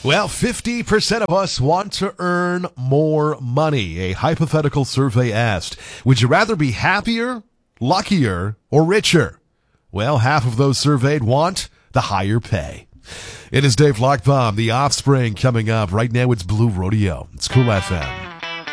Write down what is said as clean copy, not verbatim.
Well, 50% of us want to earn more money. A hypothetical survey asked, would you rather be happier, luckier, or richer? Well, half of those surveyed want the higher pay. It is Dave Lockbaum, The Offspring, coming up. Right now it's Blue Rodeo. It's Cool FM.